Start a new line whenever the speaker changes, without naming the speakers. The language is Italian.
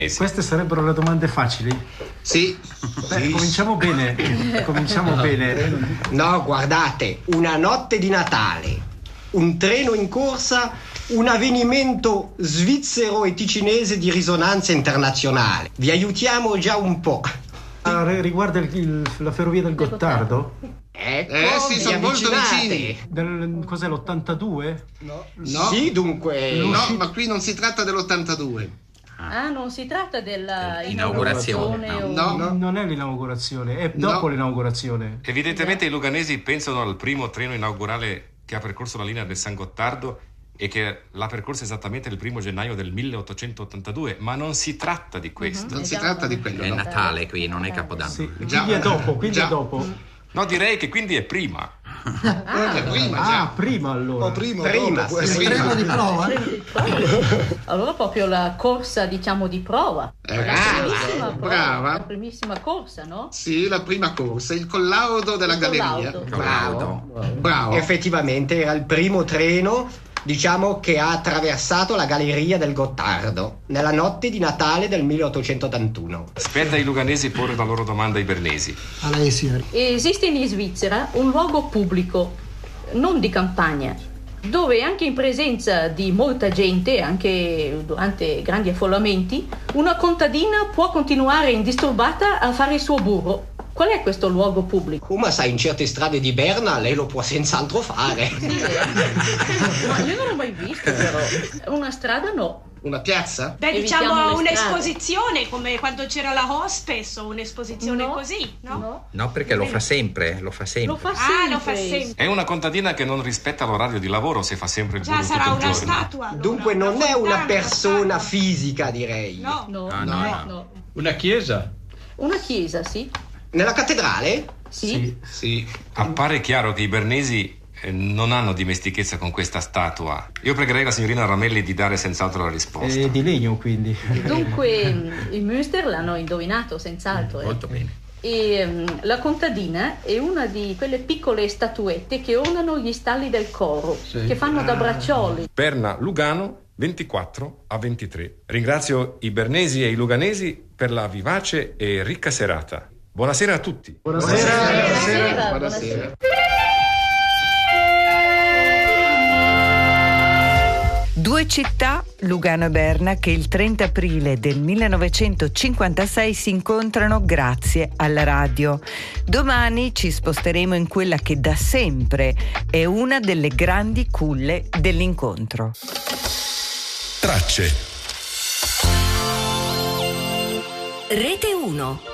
Sì.
Queste sarebbero le domande facili?
Sì.
Beh, cominciamo bene. Cominciamo bene.
No, guardate, una notte di Natale, un treno in corsa, un avvenimento svizzero e ticinese di risonanza internazionale. Vi aiutiamo già un po'.
Riguarda la ferrovia del Gottardo?
Ecco,
sì,
vi
sono molto
avvicinate.
vicini.
Cos'è, l'82?
No.
Sì, dunque.
No, ma qui non si tratta dell'82.
Ah, non si tratta della
Inaugurazione,
inaugurazione
no.
Non è l'inaugurazione, è dopo l'inaugurazione.
Evidentemente i luganesi pensano al primo treno inaugurale che ha percorso la linea del San Gottardo e che l'ha percorsa esattamente il 1 gennaio del 1882, ma non si tratta di questo.
Non si tratta di quello.
È
no.
Natale qui, non è Capodanno.
Sì,
Già.
quindi è dopo,
Già.
è dopo.
No, direi che quindi è prima.
È prima, già.
Prima allora.
Prima,
Dopo,
sì.
prima.
di prova.
Allora proprio la corsa, diciamo, di prova.
Brava.
La primissima corsa, no?
Sì, la prima corsa, il collaudo della
Il
galleria.
collaudo.
Bravo.
Effettivamente era il primo treno, diciamo, che ha attraversato la galleria del Gottardo nella notte di Natale del 1881.
Spetta ai luganesi porre la loro domanda ai bernesi.
A lei, signori.
Esiste in Svizzera un luogo pubblico, non di campagna, dove anche in presenza di molta gente, anche durante grandi affollamenti, una contadina può continuare indisturbata a fare il suo burro. Qual è questo luogo pubblico?
Ma sai, in certe strade di Berna lei lo può senz'altro fare.
Ma io non l'ho mai visto, però. Una strada no.
Una piazza?
Beh,
Evitiamo
diciamo
le strade.
un'esposizione, come quando c'era la Hospes o un'esposizione
No,
così, no?
No, perché lo fa sempre, lo fa sempre.
Lo fa
Ah,
sempre.
lo fa sempre.
È una contadina che non rispetta l'orario di lavoro se fa sempre il
Già
burro
sarà
tutto il
una
giorno.
statua. allora,
Dunque non è una
fontana,
persona
statua.
fisica, direi.
No.
No,
Ah,
no,
no.
no.
Una chiesa?
Una chiesa, sì.
Nella cattedrale?
Sì.
Sì.
Appare chiaro che i bernesi non hanno dimestichezza con questa statua. Io pregherei la signorina Ramelli di dare senz'altro la risposta.
È di legno, quindi.
Dunque, il Münster l'hanno indovinato, senz'altro.
Molto bene.
E la contadina è una di quelle piccole statuette che ornano gli stalli del coro, che fanno da braccioli.
Berna Lugano 24-23. Ringrazio i bernesi e i luganesi per la vivace e ricca serata. Buonasera a tutti.
Buonasera.
Buonasera.
Due città, Lugano e Berna, che il 30 aprile del 1956 si incontrano grazie alla radio. Domani ci sposteremo in quella che da sempre è una delle grandi culle dell'incontro.
Tracce.
Rete 1.